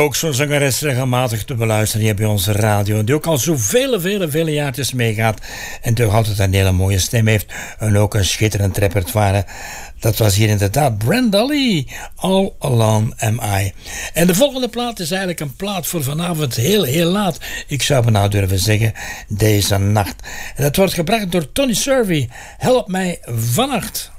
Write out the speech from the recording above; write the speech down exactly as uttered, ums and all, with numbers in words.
ook zo'n zangeres regelmatig te beluisteren hier bij onze radio. Die ook al zo vele, vele, vele jaartjes meegaat. En toch altijd een hele mooie stem heeft. En ook een schitterend repertoire. Dat was hier inderdaad Brenda Lee. All Alone Am I. En de volgende plaat is eigenlijk een plaat voor vanavond heel, heel laat. Ik zou het nou durven zeggen, deze nacht. En dat wordt gebracht door Tony Servi. Help mij vannacht.